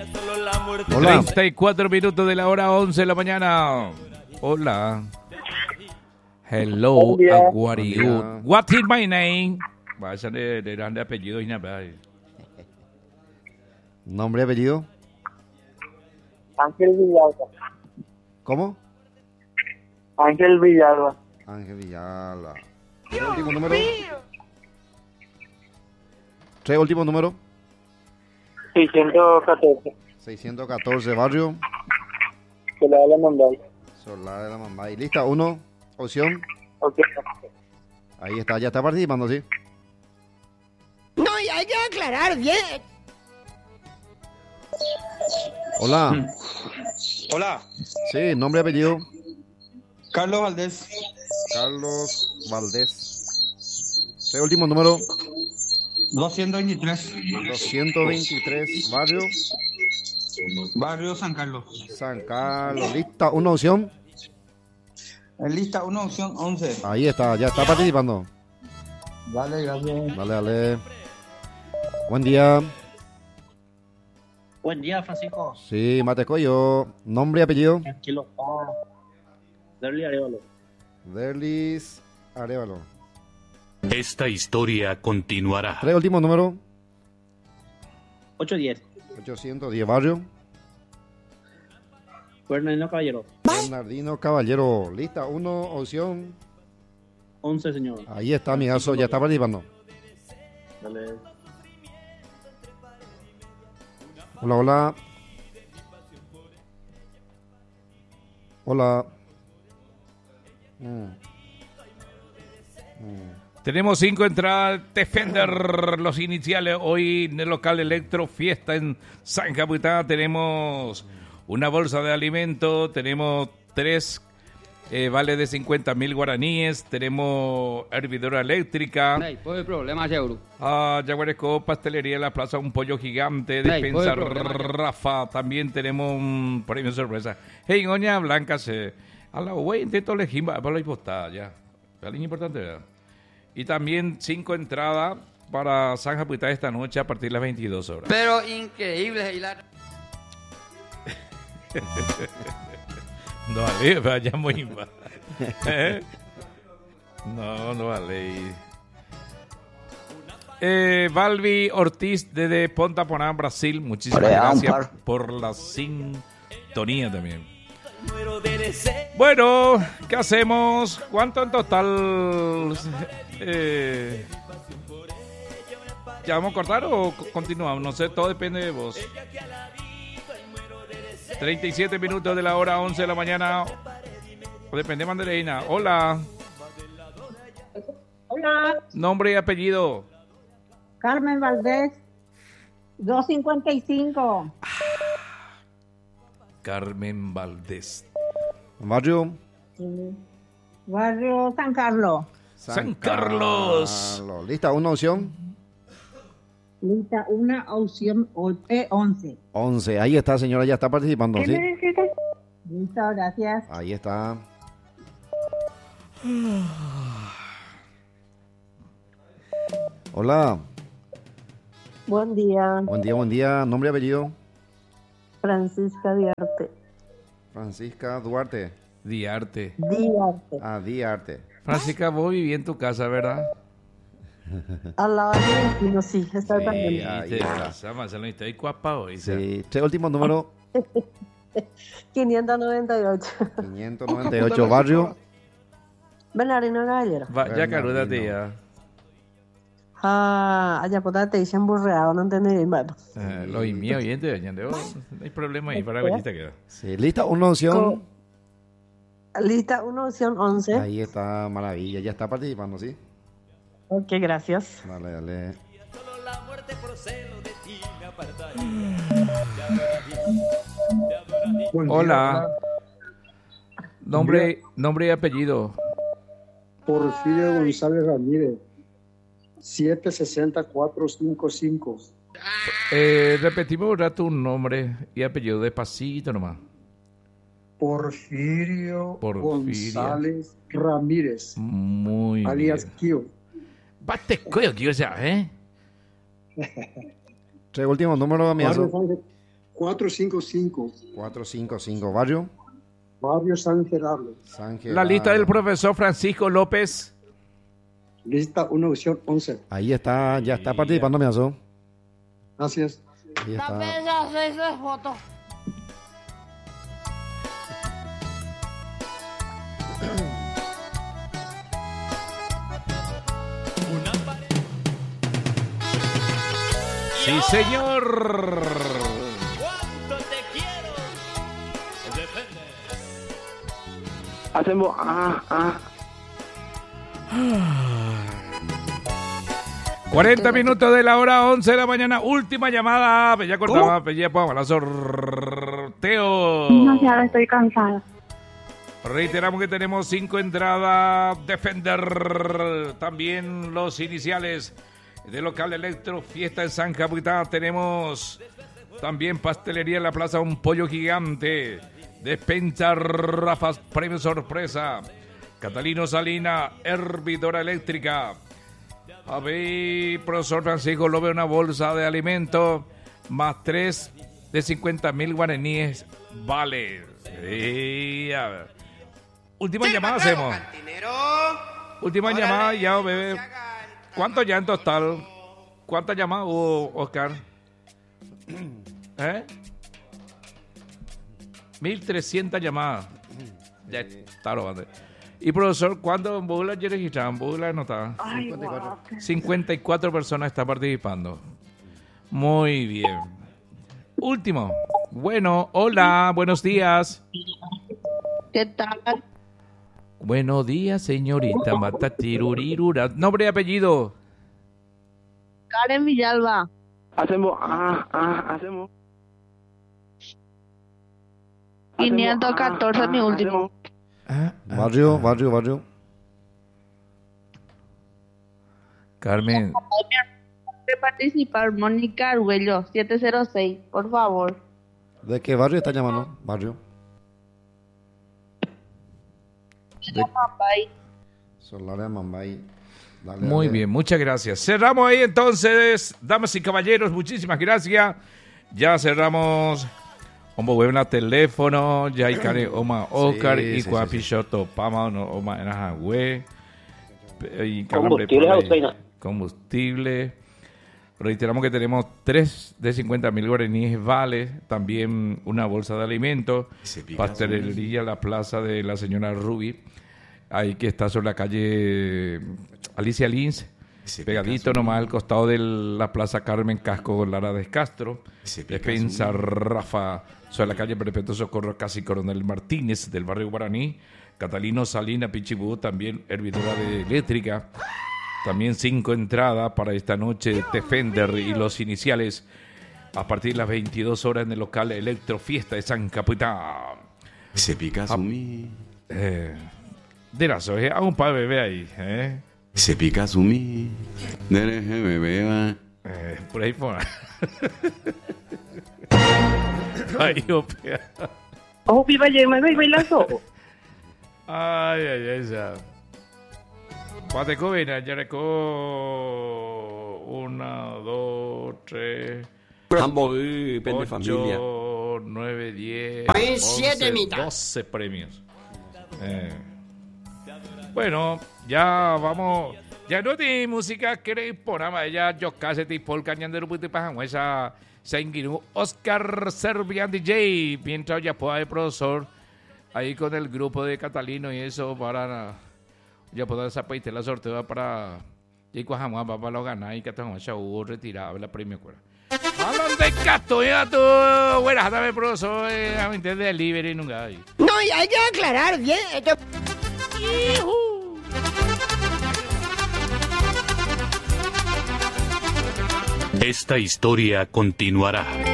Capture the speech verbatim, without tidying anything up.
Hola. treinta y cuatro minutos de la hora once de la mañana. Hola. Hello, Buen día. what are you? Buen día. What is my name? Vaya de, de, de apellido y nada. Nombre y apellido. Ángel Villalba. ¿Cómo? Ángel Villalba. Ángel Villalba. Tres últimos números. Tres últimos números. seiscientos catorce. seiscientos catorce, barrio. Se le da la mandal. Solar de la Mambay. Lista, uno. Opción. Ok. Ahí está, ya está participando, ¿sí? No, y hay que aclarar bien. Hola. Hola, Sí, nombre y apellido. Carlos Valdés, Carlos Valdés. Tres últimos números. doscientos veintitrés, doscientos veintitrés, barrio. Barrio San Carlos. San Carlos. Lista, una opción. En lista una opción once. Ahí está, ya está participando. Vale, gracias. Dale, dale. Buen día. Buen día, Francisco. Sí, Matecoyo. Nombre y apellido. Tranquilo. Ah, Darle Arevalo. Derlis Arevalo. Esta historia continuará. Tres últimos números. ocho diez. ochocientos diez, barrio. Bernardino Caballero. Bernardino Caballero. Lista, uno, opción. once, señor. Ahí está, amigazo, ya está participando. Dale. Hola, hola. Hola. Mm. Mm. Tenemos cinco entradas. Defender los iniciales. Hoy en el local Electro Fiesta en San Capitán. Tenemos una bolsa de alimento. Tenemos tres eh, vales de cincuenta mil guaraníes. Tenemos hervidora eléctrica. Nei, poi il problema c'è euro. Ah, Yaguareco, pastelería en la plaza, un pollo gigante, Hey, despensa ¿cuál es el problema? Rafa, también tenemos un premio sorpresa. Hey, Oña Blanca, se a la güey intento elegir para la hipostada, ya. Es algo importante, ¿verdad? Y también cinco entradas para San Japitá esta noche a partir de las veintidós horas. Pero increíble, Hilar. No vale, vaya muy mal. ¿Eh? No, no vale. Eh, Valvi Ortiz desde Ponta Porã, Brasil. Muchísimas Hola, gracias Ampar. por la sintonía también. Bueno, ¿qué hacemos? ¿Cuánto en total? Eh, ¿Ya vamos a cortar o co- continuamos? No sé, todo depende de vos. treinta y siete minutos de la hora once de la mañana. Depende, Mandarina. Hola. Hola, Nombre y apellido. Carmen Valdés, doscientos cincuenta y cinco. Carmen Valdés. Barrio. Barrio San Carlos. San Carlos. Carlos. Lista, una opción. Lista, una opción P once. once. Ahí está, señora, ya está participando, ¿Qué ¿sí? necesitas? Listo, gracias. Ahí está. Hola. Buen día, Buen día, buen día. Nombre y apellido. Francisca Diarte. Francisca Duarte. Diarte. Diarte. Ah, Diarte. Francisca, vos viví en tu casa, ¿verdad? Al lado del vecino, sí, Sí, exactamente. ahí te está. casamos, se lo estoy guapa hoy. Sí. Tres últimos números. quinientos noventa y ocho. quinientos noventa y ocho. Barrio. Bernardino Caballero. Va, ya caruda Bernardino. tía. Ah, allá por te dicen burreado, no entendí. Bueno, Eh, los míos oyentes, no hay problema ahí para la queda. Sí. Lista, una opción. lista, una opción once. Ahí está, maravilla. Ya está participando, ¿sí? Ok, gracias. Dale, dale. Hola. Nombre, nombre y apellido. Porfirio González Ramírez, siete sesenta cuatro cincuenta y cinco. Eh, repetimos un rato un nombre y apellido despacito nomás. Porfirio, Porfirio. González Ramírez, Muy alias bien. Kio. Bate cuello, tío, ya, ¿eh? Tres últimos números, Barrio amigazo. San, cuatro cinco cinco. cuatro cinco cinco. ¿Barrio? Barrio San Gerardo. San Gerardo. La lista del profesor Francisco López. Lista uno, opción once. Ahí está, ya está participando, me asó. Gracias. Ahí está. Esas fotos. Sí, señor. ¿Cuánto te quiero? Defende. Hacemos ah, ah. cuarenta minutos de la hora once de la mañana. Última llamada. Ya cortaba, ya podemos la sorteo. No, ya estoy cansada. Reiteramos que tenemos cinco entradas. Defender. También los iniciales de local Electro, fiesta en San Capitán. Tenemos también pastelería en la plaza, un pollo gigante. Despensa Rafas, premio sorpresa. Catalino Salina, hervidora eléctrica. A ver, profesor Francisco, lo veo una bolsa de alimento más tres de cincuenta mil guaraníes. Vale. Sí, a ver. Última llamada hacemos. Última llamada, ya, bebé. ¿Cuántos ya en total? ¿Cuántas llamadas hubo, Oscar? ¿Eh? mil trescientas llamadas. Ya está lo bande. Y profesor, ¿cuándo en Bogotá ya registraron? ¿Bogotá no está? cincuenta y cuatro. cincuenta y cuatro personas están participando. Muy bien. Último. Bueno, hola, buenos días. ¿Qué tal? Buenos días, señorita Matatirurirura. Nombre y apellido. Karen Villalba. Hacemos ah, ah, hacemos. quinientos catorce ah, mi último. Ah, Barrio, barrio, barrio. Carmen. De participar, Mónica Arguello, siete cero seis, por favor. ¿De qué barrio está llamando? Barrio. De... Solaria Mambay. Dale, Muy dale. bien, muchas gracias. Cerramos ahí entonces, damas y caballeros, muchísimas gracias. Ya cerramos. Ombo Webna teléfono, ya hay care Oma Oscar Sí, y sí, Cuapichoto Pama no Oma Enajagüe. Combustible, Agustina. Combustible. Reiteramos que tenemos tres de cincuenta mil guaraníes vale, también una bolsa de alimentos, pastelería La Plaza de la señora Ruby, ahí que está sobre la calle Alicia Lins, pegadito nomás al costado de la Plaza Carmen Casco Lara de Castro, Despensa Rafa, sobre la calle Perpetuo Socorro, casi Coronel Martínez del barrio Guaraní, Catalino Salina Pichibú, también hervidora de eléctrica. También cinco entradas para esta noche, Defender y los iniciales a partir de las veintidós horas en el local Electro Fiesta de San Capitán. Se pica su mi. Eh, Derazo, eh, hago un par de bebé ahí. Eh. Se pica su mi. Dereje bebé va. Eh, por ahí por ahí, opea. Ojo, viva Yerma, y bailazo. Ay, ay, ay, ya. Guatecovina, Yareco, una, dos, tres, ocho, nueve, diez, Hay siete mitad. doce premios. Eh. Bueno, ya vamos. Ya no tiene música, queréis poner ya yo casi te polka ñandero puti pajan esa Saingiru Oscar Serbian D J, mientras ya pueda el profesor ahí con el grupo de Catalino y eso para ya poder zapaite la sorteo para y cuajamos para lo ganar y que tengo ya hubo retirado la premio cuera. Hablan de casto ya tú, bueno, dame profesor, a mi de delivery nunca hay. No, y hay que aclarar bien. Esto... Esta historia continuará.